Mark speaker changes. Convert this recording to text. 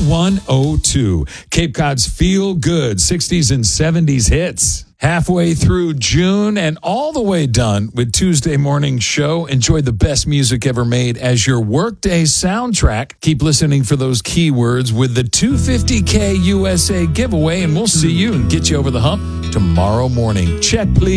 Speaker 1: 9102. Cape Cod's feel good 60s and 70s hits. Halfway through June and all the way done with Tuesday Morning Show. Enjoy the best music ever made as your workday soundtrack. Keep listening for those keywords with the $250K USA giveaway, and we'll see you and get you over the hump tomorrow morning. Check, please.